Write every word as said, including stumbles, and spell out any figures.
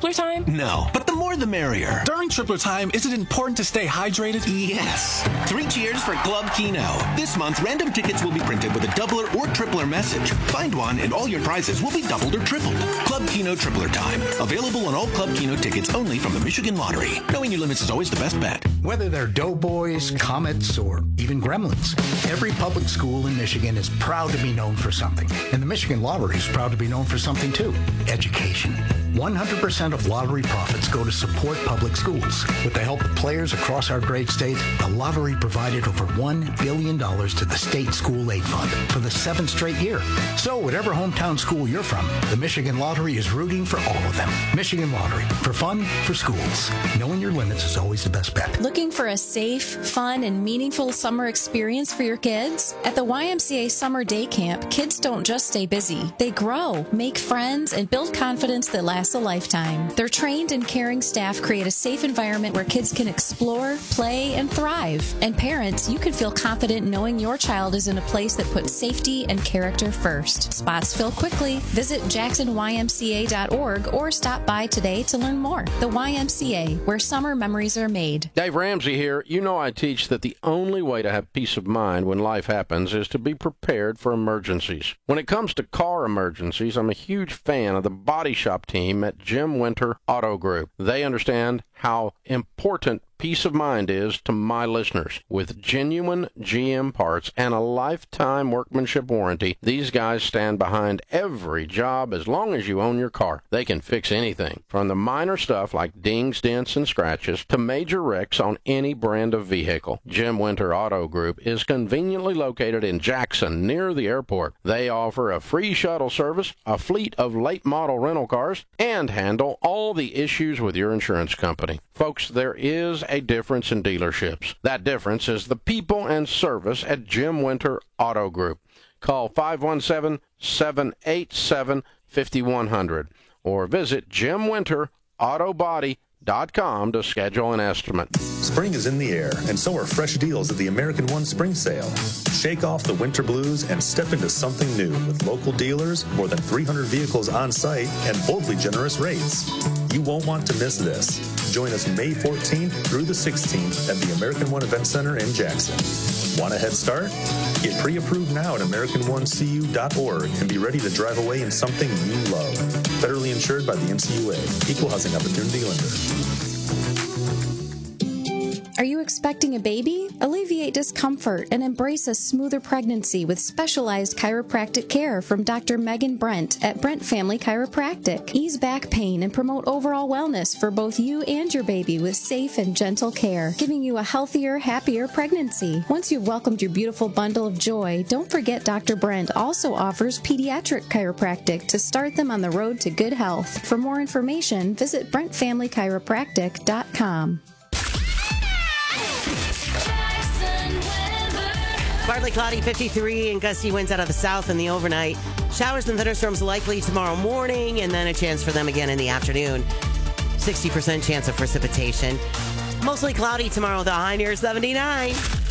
Tripler time? No, but the more the merrier. During Tripler time, is it important to stay hydrated? Yes. Three cheers for Club Kino. This month, random tickets will be printed with a doubler or tripler message. Find one and all your prizes will be doubled or tripled. Club Kino Tripler time. Available on all Club Kino tickets only from the Michigan Lottery. Knowing your limits is always the best bet. Whether they're Doughboys, Comets, or even Gremlins, every public school in Michigan is proud to be known for something. And the Michigan Lottery is proud to be known for something too. Education. one hundred percent of lottery profits go to support public schools. With the help of players across our great state, the lottery provided over one billion dollars to the state school aid fund for the seventh straight year. So whatever hometown school you're from, the Michigan Lottery is rooting for all of them. Michigan Lottery. For fun, for schools. Knowing your limits is always the best bet. Looking for a safe, fun, and meaningful summer experience for your kids? At the Y M C A Summer Day Camp, kids don't just stay busy. They grow, make friends, and build confidence that lasts a lifetime. Their trained and caring staff create a safe environment where kids can explore, play, and thrive. And parents, you can feel confident knowing your child is in a place that puts safety and character first. Spots fill quickly. Visit jackson y m c a dot org or stop by today to learn more. The Y M C A, where summer memories are made. Dave Ramsey here. You know I teach that the only way to have peace of mind when life happens is to be prepared for emergencies. When it comes to car emergencies, I'm a huge fan of the body shop team at Jim Winter Auto Group. They understand how important peace of mind is to my listeners. With genuine G M parts and a lifetime workmanship warranty, these guys stand behind every job as long as you own your car. They can fix anything, from the minor stuff like dings, dents, and scratches to major wrecks on any brand of vehicle. Jim Winter Auto Group is conveniently located in Jackson, near the airport. They offer a free shuttle service, a fleet of late model rental cars, and handle all the issues with your insurance company. Folks, there is a difference in dealerships. That difference is the people and service at Jim Winter Auto Group. Call five one seven, seven eight seven, five one zero zero or visit jim winter auto body dot com to schedule an estimate. Spring is in the air, and so are fresh deals at the American One Spring Sale. Shake off the winter blues and step into something new with local dealers, more than three hundred vehicles on site, and boldly generous rates. You won't want to miss this. Join us May fourteenth through the sixteenth at the American One Event Center in Jackson. Want a head start? Get pre-approved now at american one c u dot org and be ready to drive away in something you love. Federally insured by the N C U A. Equal Housing Opportunity Lender. Are you expecting a baby? Alleviate discomfort and embrace a smoother pregnancy with specialized chiropractic care from Doctor Megan Brent at Brent Family Chiropractic. Ease back pain and promote overall wellness for both you and your baby with safe and gentle care, giving you a healthier, happier pregnancy. Once you've welcomed your beautiful bundle of joy, don't forget Doctor Brent also offers pediatric chiropractic to start them on the road to good health. For more information, visit brent family chiropractic dot com. Partly cloudy, fifty-three, and gusty winds out of the south in the overnight. Showers and thunderstorms likely tomorrow morning, and then a chance for them again in the afternoon. sixty percent chance of precipitation. Mostly cloudy tomorrow with a high near seventy-nine.